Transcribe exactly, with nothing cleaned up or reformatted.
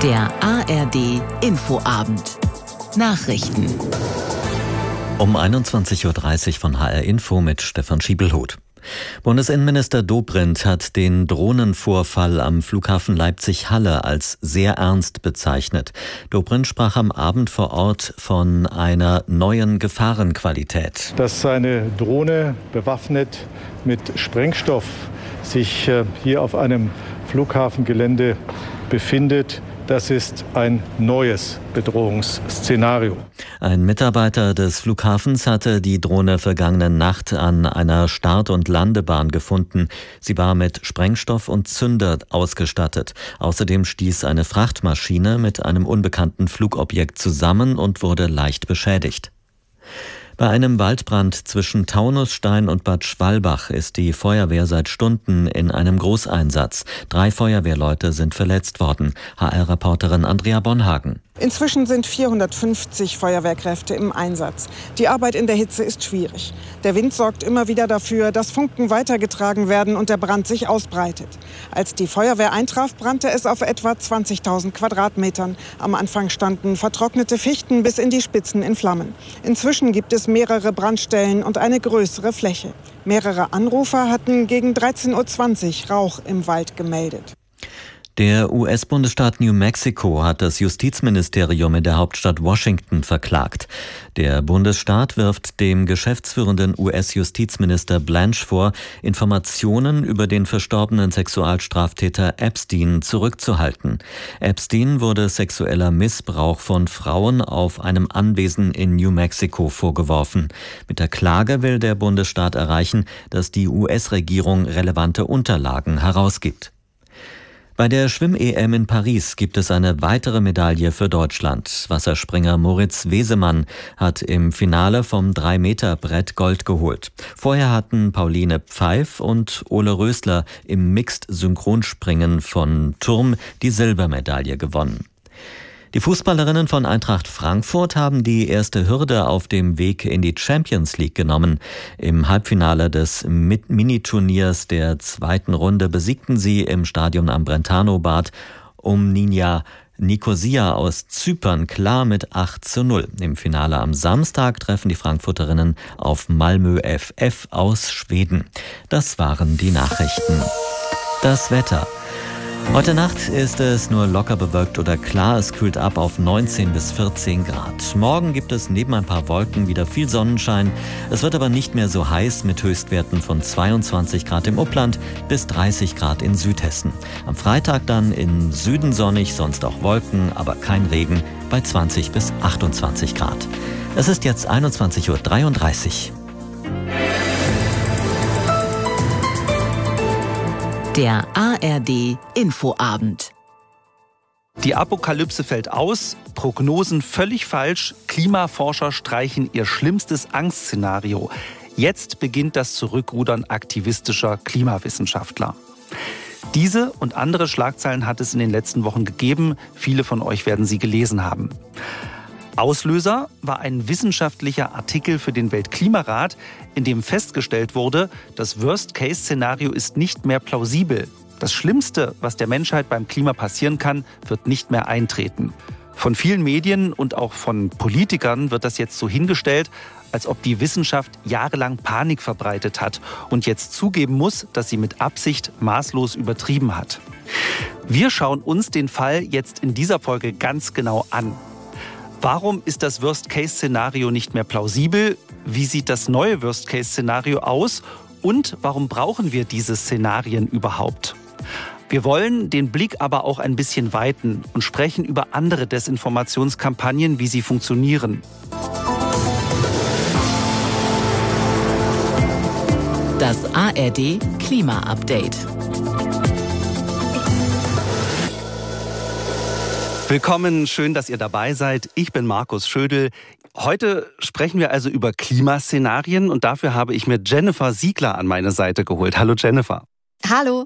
Der A R D Infoabend. Nachrichten. Um einundzwanzig Uhr dreißig von H R Info mit Stefan Schiebelhuth. Bundesinnenminister Dobrindt hat den Drohnenvorfall am Flughafen Leipzig-Halle als sehr ernst bezeichnet. Dobrindt sprach am Abend vor Ort von einer neuen Gefahrenqualität. Dass eine Drohne bewaffnet mit Sprengstoff sich hier auf einem Flughafengelände befindet, das ist ein neues Bedrohungsszenario. Ein Mitarbeiter des Flughafens hatte die Drohne vergangene Nacht an einer Start- und Landebahn gefunden. Sie war mit Sprengstoff und Zünder ausgestattet. Außerdem stieß eine Frachtmaschine mit einem unbekannten Flugobjekt zusammen und wurde leicht beschädigt. Bei einem Waldbrand zwischen Taunusstein und Bad Schwalbach ist die Feuerwehr seit Stunden in einem Großeinsatz. Drei Feuerwehrleute sind verletzt worden. H R-Reporterin Andrea Bonhagen. Inzwischen sind vierhundertfünfzig Feuerwehrkräfte im Einsatz. Die Arbeit in der Hitze ist schwierig. Der Wind sorgt immer wieder dafür, dass Funken weitergetragen werden und der Brand sich ausbreitet. Als die Feuerwehr eintraf, brannte es auf etwa zwanzigtausend Quadratmetern. Am Anfang standen vertrocknete Fichten bis in die Spitzen in Flammen. Inzwischen gibt es mehrere Brandstellen und eine größere Fläche. Mehrere Anrufer hatten gegen dreizehn Uhr zwanzig Rauch im Wald gemeldet. Der U S-Bundesstaat New Mexico hat das Justizministerium in der Hauptstadt Washington verklagt. Der Bundesstaat wirft dem geschäftsführenden U S-Justizminister Blanche vor, Informationen über den verstorbenen Sexualstraftäter Epstein zurückzuhalten. Epstein wurde sexueller Missbrauch von Frauen auf einem Anwesen in New Mexico vorgeworfen. Mit der Klage will der Bundesstaat erreichen, dass die U S-Regierung relevante Unterlagen herausgibt. Bei der Schwimm-E M in Paris gibt es eine weitere Medaille für Deutschland. Wasserspringer Moritz Wesemann hat im Finale vom drei Meter Brett Gold geholt. Vorher hatten Pauline Pfeif und Ole Rösler im Mixed-Synchronspringen von Turm die Silbermedaille gewonnen. Die Fußballerinnen von Eintracht Frankfurt haben die erste Hürde auf dem Weg in die Champions League genommen. Im Halbfinale des Miniturniers der zweiten Runde besiegten sie im Stadion am Brentano-Bad Omonia Nicosia aus Zypern klar mit acht zu null. Im Finale am Samstag treffen die Frankfurterinnen auf Malmö F F aus Schweden. Das waren die Nachrichten. Das Wetter. Heute Nacht ist es nur locker bewölkt oder klar. Es kühlt ab auf neunzehn bis vierzehn Grad. Morgen gibt es neben ein paar Wolken wieder viel Sonnenschein. Es wird aber nicht mehr so heiß mit Höchstwerten von zweiundzwanzig Grad im Upland bis dreißig Grad in Südhessen. Am Freitag dann im Süden sonnig, sonst auch Wolken, aber kein Regen bei zwanzig bis achtundzwanzig Grad. Es ist jetzt einundzwanzig Uhr dreiunddreißig. Der A R D Infoabend. Die Apokalypse fällt aus, Prognosen völlig falsch, Klimaforscher streichen ihr schlimmstes Angstszenario. Jetzt beginnt das Zurückrudern aktivistischer Klimawissenschaftler. Diese und andere Schlagzeilen hat es in den letzten Wochen gegeben. Viele von euch werden sie gelesen haben. Auslöser war ein wissenschaftlicher Artikel für den Weltklimarat, in dem festgestellt wurde, das Worst-Case-Szenario ist nicht mehr plausibel. Das Schlimmste, was der Menschheit beim Klima passieren kann, wird nicht mehr eintreten. Von vielen Medien und auch von Politikern wird das jetzt so hingestellt, als ob die Wissenschaft jahrelang Panik verbreitet hat und jetzt zugeben muss, dass sie mit Absicht maßlos übertrieben hat. Wir schauen uns den Fall jetzt in dieser Folge ganz genau an. Warum ist das Worst-Case-Szenario nicht mehr plausibel? Wie sieht das neue Worst-Case-Szenario aus? Und warum brauchen wir diese Szenarien überhaupt? Wir wollen den Blick aber auch ein bisschen weiten und sprechen über andere Desinformationskampagnen, wie sie funktionieren. Das A R D Klima-Update. Willkommen, schön, dass ihr dabei seid. Ich bin Markus Schödel. Heute sprechen wir also über Klimaszenarien und dafür habe ich mir Jennifer Siegler an meine Seite geholt. Hallo Jennifer. Hallo.